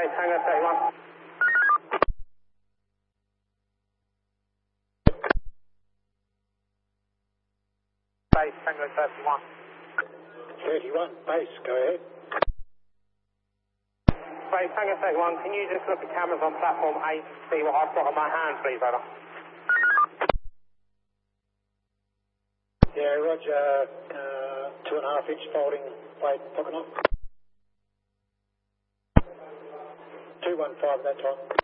Base Tango 31. Base Tango 31. 31, base, go ahead. Base Tango 31, can you just look at cameras on platform 8 to see what I've got on my hands, please, over? Yeah, roger, 2.5 inch folding plate pocket knock. 215 at that time.